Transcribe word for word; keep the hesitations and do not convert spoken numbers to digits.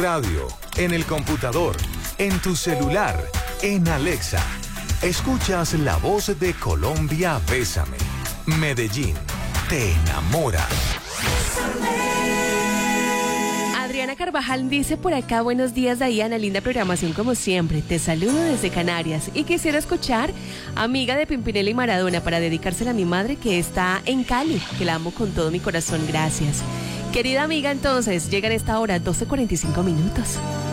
radio, en el computador, en tu celular, en Alexa. Escuchas la voz de Colombia, Bésame. Medellín, te enamora. Adriana Carvajal dice por acá: buenos días, Diana, linda programación como siempre. Te saludo desde Canarias y quisiera escuchar Amiga de Pimpinela y Maradona para dedicársela a mi madre que está en Cali, que la amo con todo mi corazón. Gracias. Querida amiga, entonces, llega en esta hora doce cuarenta y cinco minutos.